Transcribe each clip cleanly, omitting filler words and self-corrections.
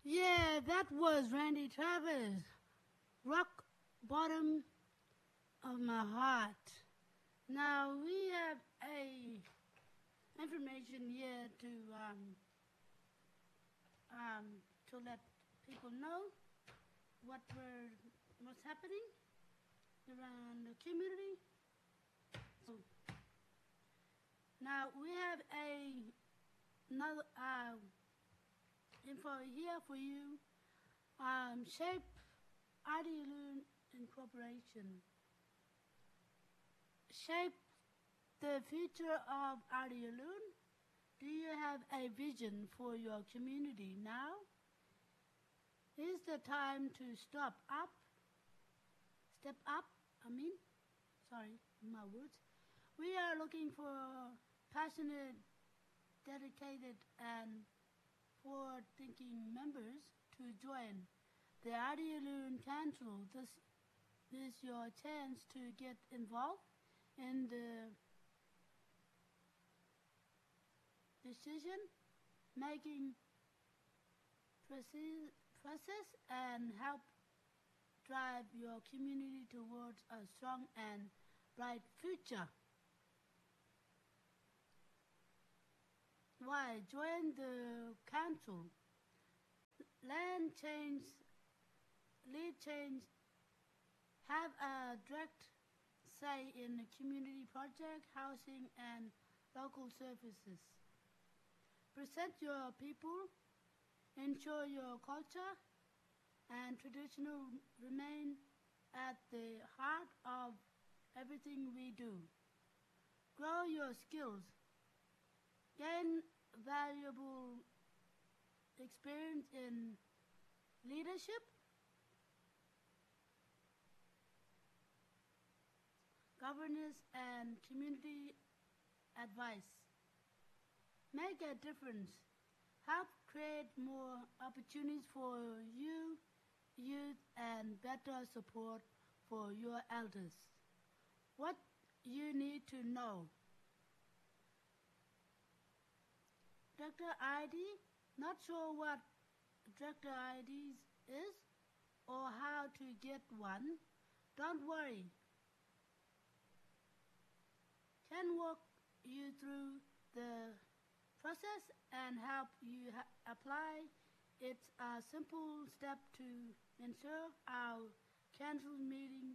Yeah, that was Randy Travis. Rock bottom of my heart. Now we have a information here to let people know what what's happening around the community. So now we have another info here for you. Shape Idealoon Incorporation. Shape the future of Idealoon. Do you have a vision for your community now? Is the time to step up, my words. We are looking for passionate, dedicated, and forward-thinking members to join the Idealoon Council. This is your chance to get involved in the decision-making process and help drive your community towards a strong and bright future. Why? Join the council. Land change, lead change, have a direct say in the community project, housing, and local services. Present your people, ensure your culture and traditional remain at the heart of everything we do. Grow your skills, gain valuable experience in leadership, governance, and community advice. Make a difference. Help create more opportunities for you, youth, and better support for your elders. What you need to know. Director ID, not sure what Director ID is or how to get one? Don't worry. Can walk you through the process and help you apply. It's a simple step to ensure our council meeting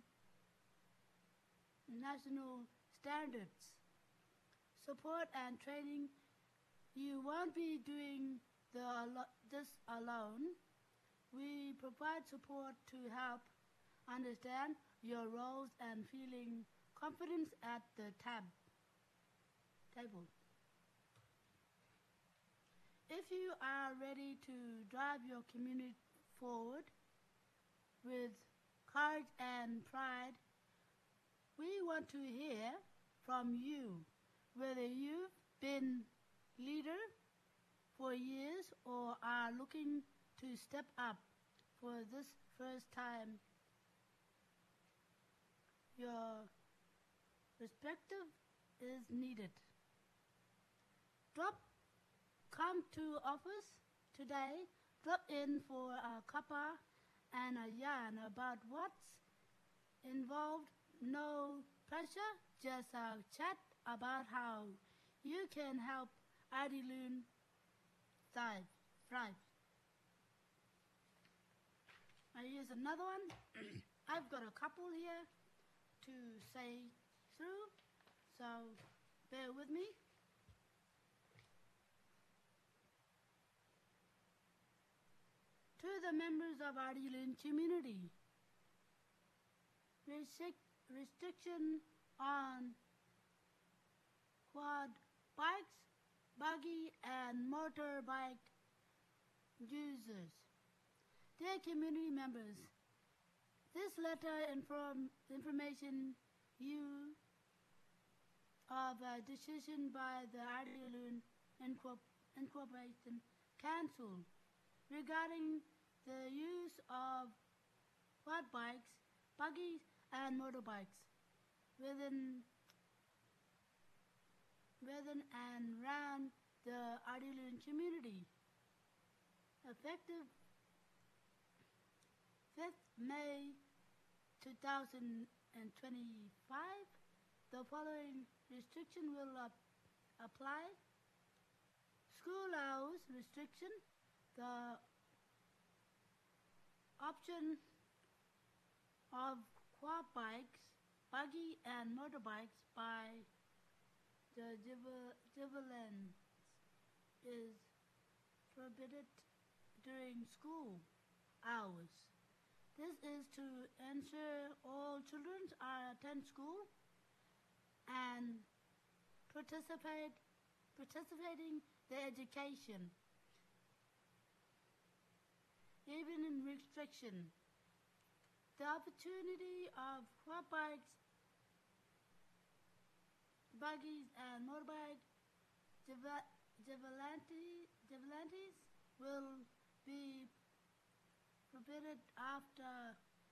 national standards. Support and training. You won't be doing this alone. We provide support to help understand your roles and feeling confidence at the table. If you are ready to drive your community forward with courage and pride, we want to hear from you, whether you've been leader for years or are looking to step up for this first time. Your perspective is needed. Come to office today, drop in for a cuppa and a yarn about what's involved. No pressure, just a chat about how you can help Idealoon thrive. I use another one. I've got a couple here to say through, so bear with me. To the members of Idealoon community, restriction on quad bikes, buggy, and motorbike users. Dear community members, this letter information you of a decision by the Idealoon Incorporation Council regarding the use of quad bikes, buggies, and motorbikes within and around the Idealoon community. Effective 5th May 2025, the following restriction will apply. School hours restriction. The option of quad bikes, buggy and motorbikes by the civilians is prohibited during school hours. This is to ensure all children attend school and participating their education, even in restriction. The opportunity of quad bikes, buggies, and motorbike vigilantes will be forbidden after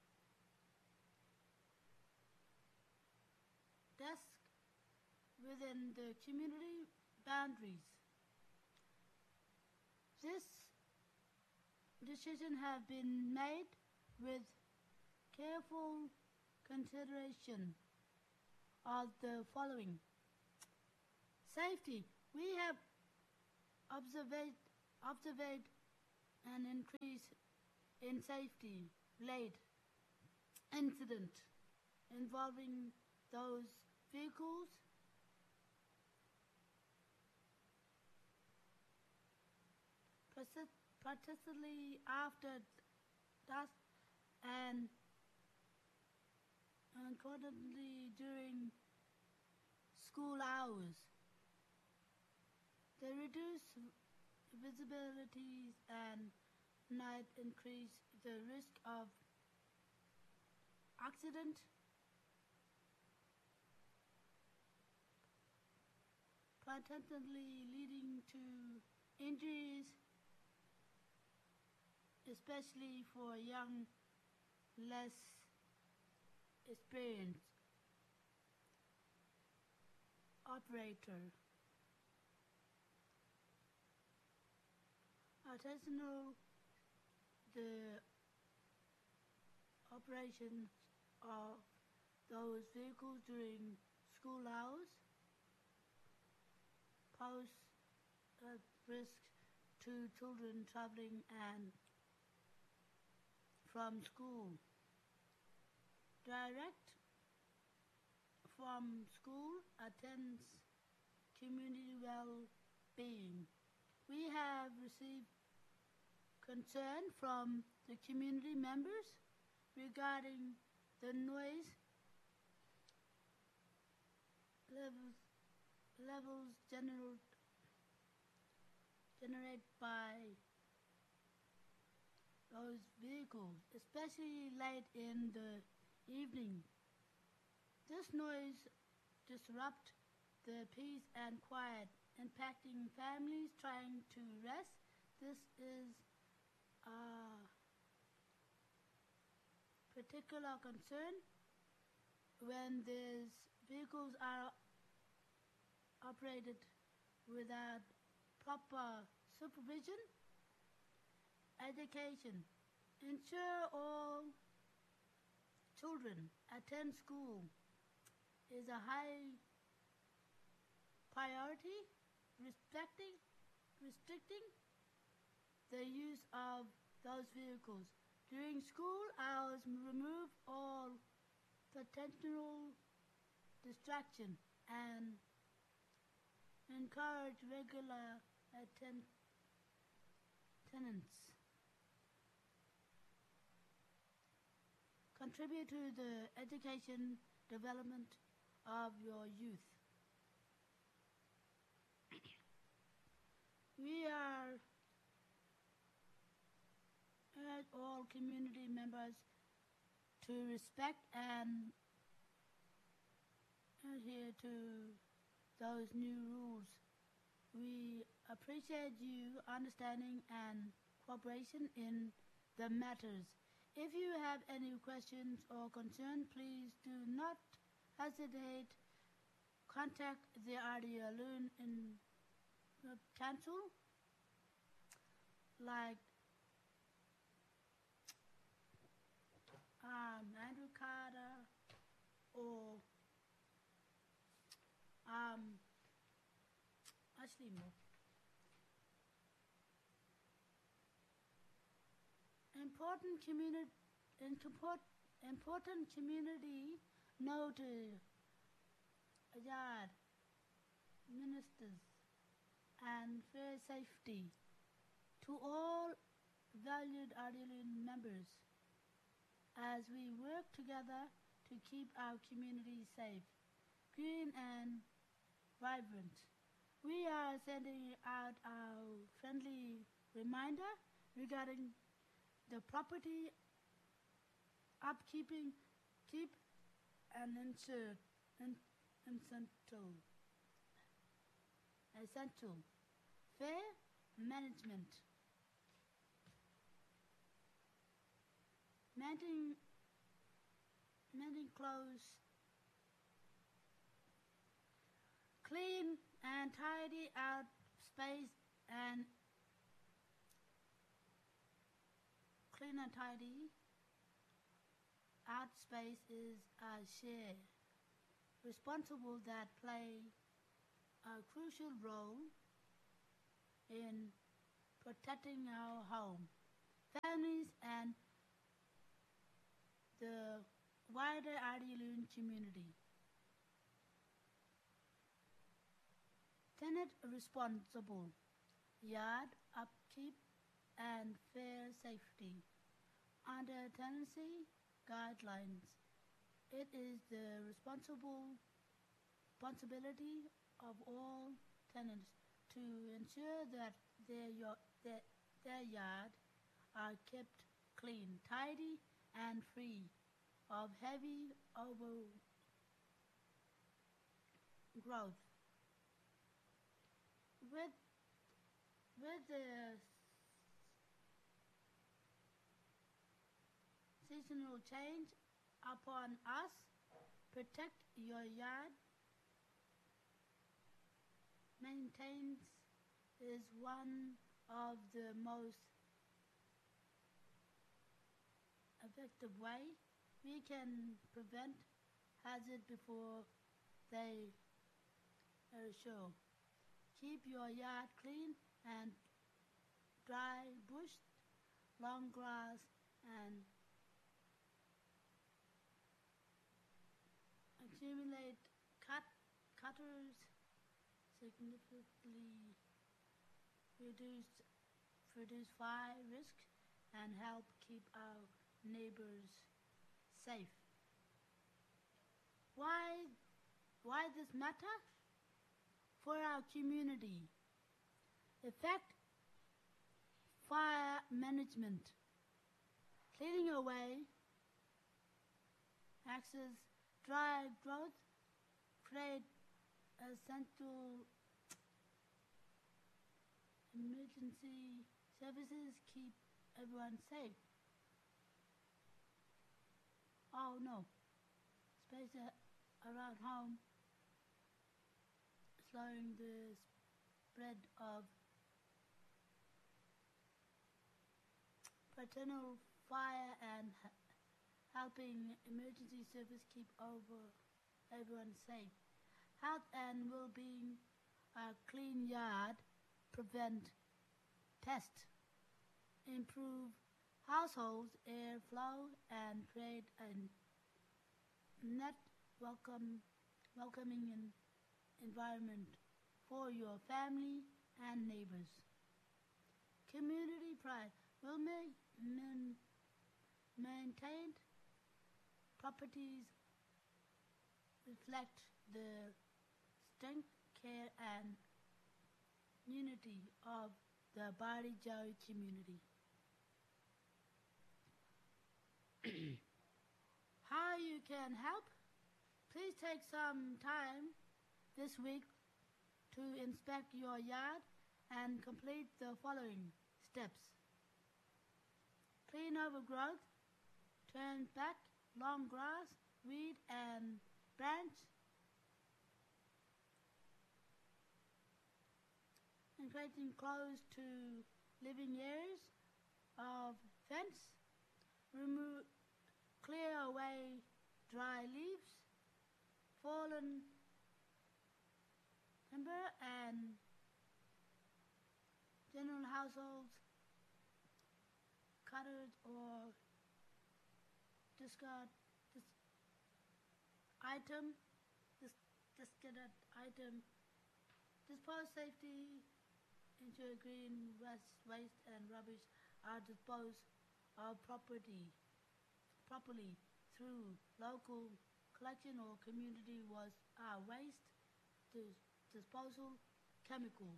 dusk within the community boundaries. This decision has been made with careful consideration of the following. Safety. We have observed an increase in safety-related incident involving those vehicles particularly after dusk and accordingly during school hours. The reduced visibilities and might increase the risk of accident, potentially leading to injuries, especially for young, less experienced operator. Artisanal, the operations of those vehicles during school hours pose a risk to children traveling and from school. Direct from school attends community well-being. We have received concern from the community members regarding the noise levels generated by those vehicles, especially late in the evening. This noise disrupts the peace and quiet, impacting families trying to rest. This is a particular concern when these vehicles are operated without proper supervision. Education. Ensure all children attend school is a high priority. Restricting the use of those vehicles during school hours remove all potential distraction and encourage regular attendance. Contribute to the education development of your youth. We urge all community members to respect and adhere to those new rules. We appreciate you understanding and cooperation in the matters. If you have any questions or concerns, please do not hesitate. Contact the RDA Loon in Council, like Actually, more. Important community note yard ministers and fair safety to all valued Ardian members as we work together to keep our community safe, green and vibrant. We are sending out our friendly reminder regarding the property upkeeping, keep and essential fair management, mending clothes, clean and tidy out space and clean and tidy out space is a share responsible that play a crucial role in protecting our home, families and the wider Ardian community. Tenant responsible, yard upkeep and fair safety. Under tenancy guidelines, it is the responsibility of all tenants to ensure that their yard are kept clean, tidy, and free of heavy overgrowth. With the seasonal change upon us, protect your yard. Maintenance is one of the most effective way we can prevent hazard before they show. Keep your yard clean and dry bush, long grass and accumulate cutters significantly reduce fire risk and help keep our neighbors safe. Why this matter? For our community. Effect fire management. Cleaning away access dry growth, create essential emergency services, keep everyone safe. Oh no, space around home, slowing the spread of paternal fire and helping emergency service keep everyone safe. Health and well-being, a clean yard, prevent, test, improve households airflow and create a net welcoming environment for your family and neighbors. Community pride will maintained properties reflect the strength, care and unity of the Bari Joe community. How you can help? Please take some time this week to inspect your yard and complete the following steps. Clean overgrowth, turn back long grass, weed and branch, and creating close to living areas of fence, clear away dry leaves, fallen timber and general households, cutters or discard this item, discarded item, dispose safety, ensure green waste and rubbish are disposed of properly through local collection or community waste disposal chemicals.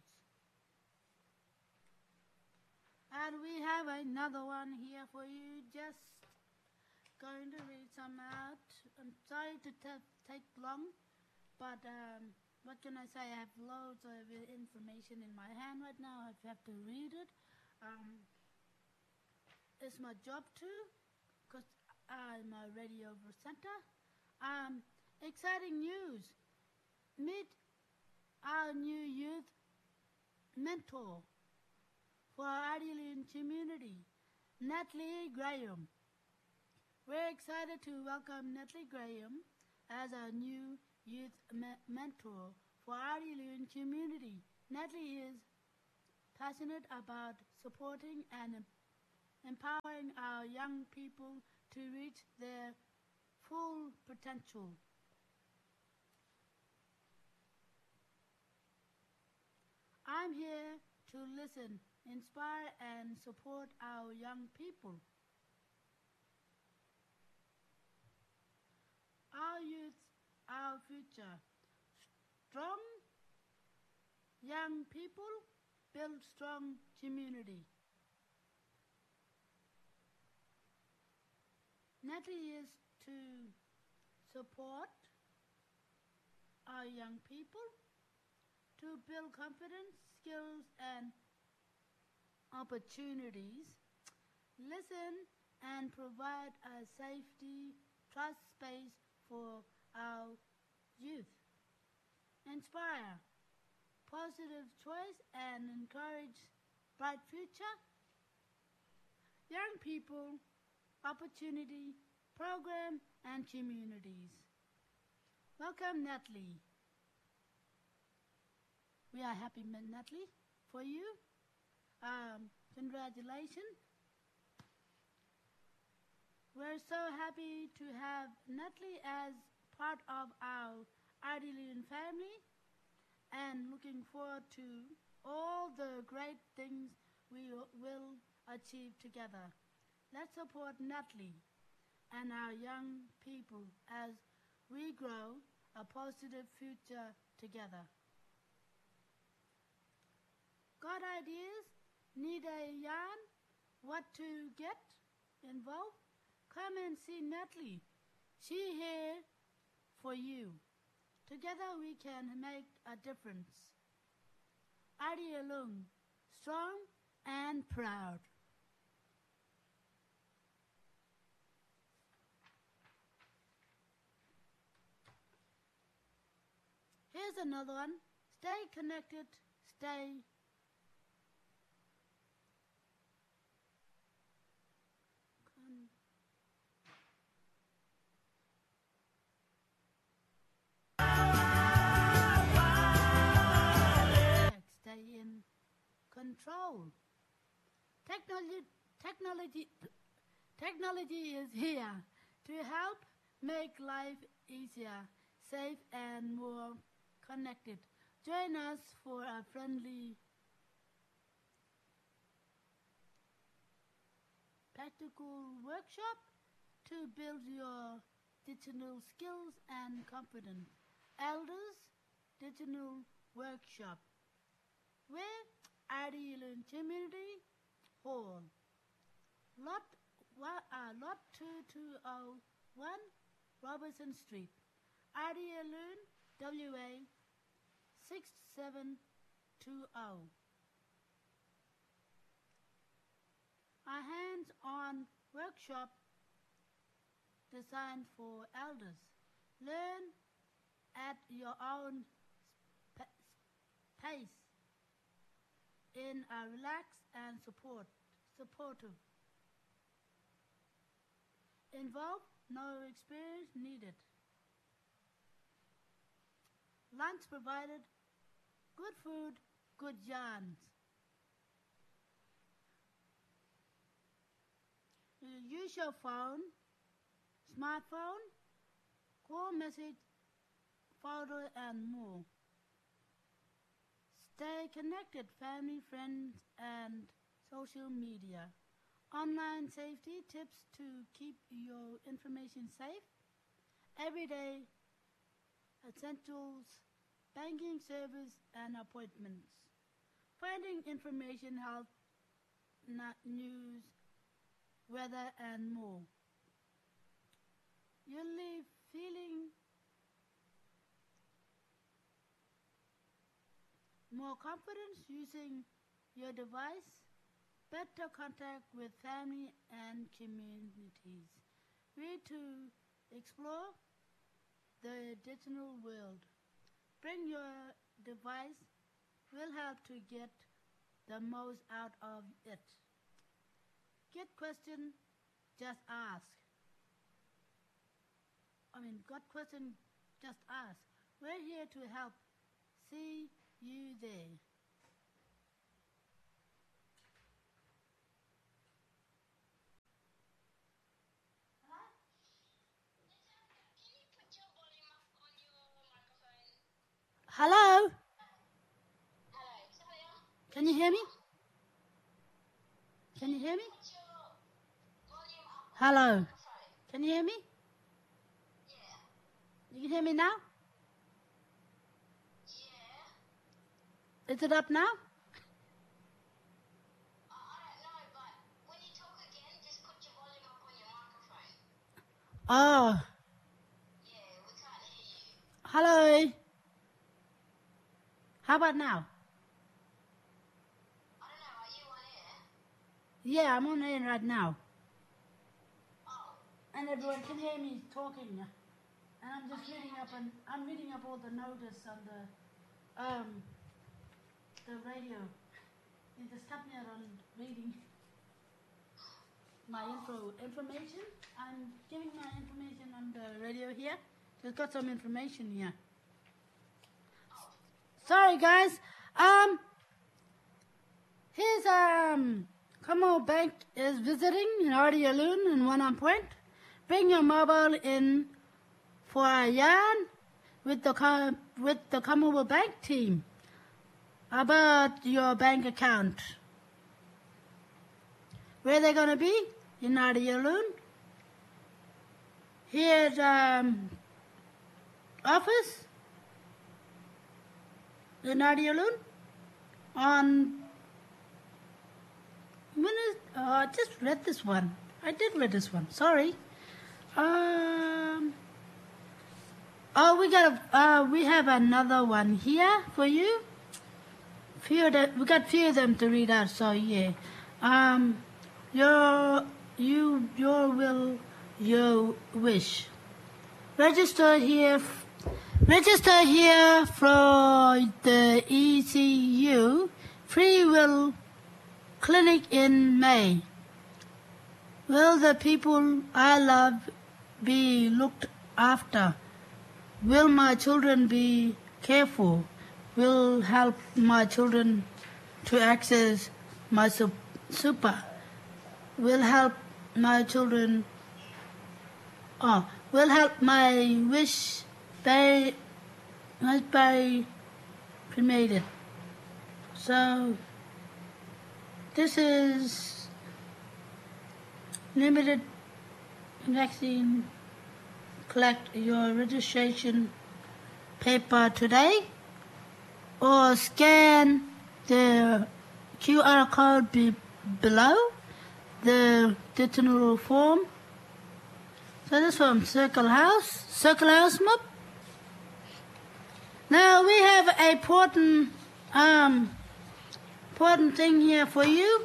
And we have another one here for you. Just going to read some out. I'm sorry to take long, but what can I say? I have loads of information in my hand right now. I have to read it. It's my job too, because I'm a radio presenter. Exciting news. Meet our new youth mentor for our Adelaide community, Natalie Graham. We're excited to welcome Natalie Graham as our new youth mentor for our Adelaide community. Natalie is passionate about supporting and empowering our young people to reach their full potential. I'm here to listen, inspire, and support our young people. Our youth, our future. Strong young people build strong community. Natalie is to support our young people, to build confidence, skills, and opportunities, listen and provide a safety, trust space for our youth, inspire, positive choice, and encourage bright future, young people, opportunity, program, and communities. Welcome, Natalie. We are happy, Natalie, for you. Congratulations. We're so happy to have Natalie as part of our Adelaide family and looking forward to all the great things we will achieve together. Let's support Natalie and our young people as we grow a positive future together. Got ideas? Need a yarn? What to get involved? Come and see Natalie. She's here for you. Together we can make a difference. Arirang, strong and proud. Here's another one. Stay connected, stay in control. Technology is here to help make life easier, safe, and more connected. Join us for a friendly practical workshop to build your digital skills and confidence. Elders Digital Workshop with Adelaide Community Hall, Lot 2201 Robertson Street, Adelaide, WA 6720. A hands-on workshop designed for elders. Learn at your own pace in a relaxed and supportive. Involved, no experience needed. Lunch provided Good food, good yarns. Use your phone, smartphone, call, message, photo, and more. Stay connected, family, friends, and social media. Online safety tips to keep your information safe. Everyday essentials, banking service, and appointments. Finding information, health, news, weather, and more. You'll leave feeling more confidence using your device, better contact with family and communities. Read to explore the digital world. Bring your device will help to get the most out of it. Get question, just ask. Got question, just ask. We're here to help. See you there. Hello? Can you hear me? Can you hear me? Hello? Can you hear me? You can hear me now? Is it up now? I don't know, but when you talk again, just put your volume up on your microphone. Oh, Yeah, we can't hear you. hello. How about now? I don't know, are you on air? Yeah, I'm on air right now. Oh, And everyone can hear me talking. And I'm just reading up all the notice on the radio. You just cut me out on reading my information. I'm giving my information on the radio here. Just got some information here. Sorry guys. Here's Commonwealth Bank is visiting in Ardialoon and One Point. Bring your mobile in for a yarn with the Commonwealth Bank team about your bank account. Where they're going to be? In Ardialoon. Here's office in Ardialoon on I just read this one. I did read this one. Sorry. We have another one here for you. We got few of them to read out. So yeah. Your wish. Register here for the ECU Free Will Clinic in May. Will the people I love be looked after? Will my children be careful? Will help my children to access my super? Will help my children. Will help my wish by cremated. So this is limited vaccine. Collect your registration paper today or scan the QR code below the digital form. So this is from Circle House Map. Now we have a important thing here for you.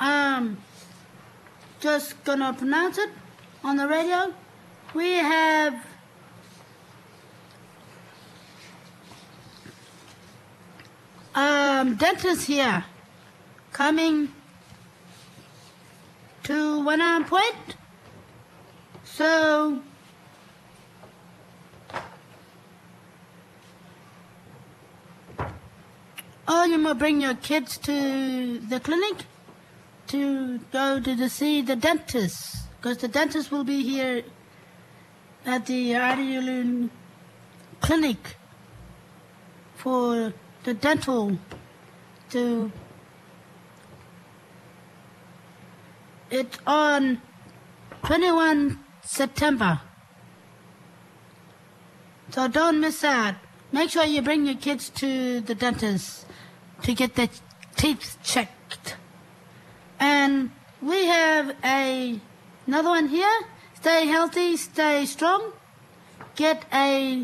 Just gonna pronounce it on the radio. We have dentists here coming to One Point. So all you must bring your kids to the clinic to go to see the dentist, because the dentist will be here at the Arialun clinic for the dental to. It's on 21 September. So don't miss out. Make sure you bring your kids to the dentist to get their teeth checked. And we have another one here. Stay healthy, stay strong. Get a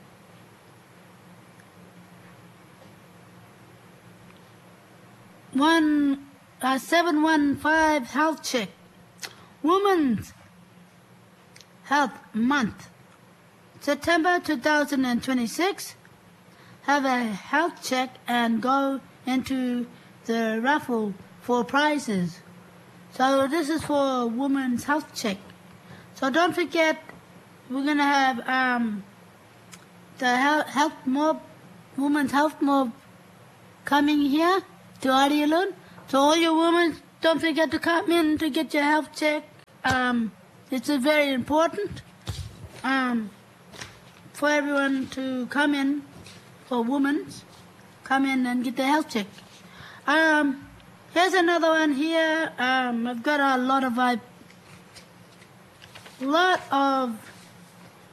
715 health check. Women's Health Month. September 2026. Have a health check and go into the raffle for prizes. So this is for women's health check. So don't forget, we're gonna have the health mob, women's health mob, coming here to Arialun. So all your women, don't forget to come in to get your health check. It's very important for everyone to come in, for women, come in and get their health check. Here's another one here. I've got a lot of